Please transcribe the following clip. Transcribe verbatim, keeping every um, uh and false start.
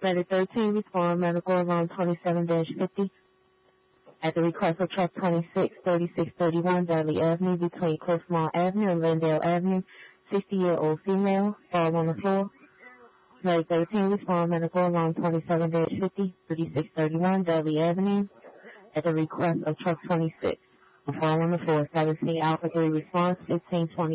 Medic thirteen, respond medical alarm twenty-seven dash fifty. At the request of truck twenty-six thirty-six thirty-one Dudley Avenue between Cliffmont Avenue and Lindale Avenue, sixty-year-old female, fall on the floor. Medic thirteen, respond medical alarm twenty-seven dash fifty, thirty-six thirty-one Dudley Avenue. At the request of truck twenty-six, fall on the floor. seventeen Alpha three response, fifteen twenty.